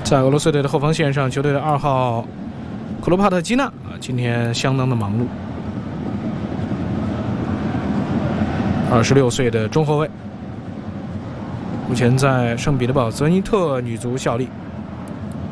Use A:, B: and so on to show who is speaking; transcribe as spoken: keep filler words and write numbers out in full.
A: 在俄罗斯队的后防线上，球队的二号克罗帕特基纳啊，今天相当的忙碌。二十六岁的中后卫，目前在圣彼得堡泽尼特女足效力。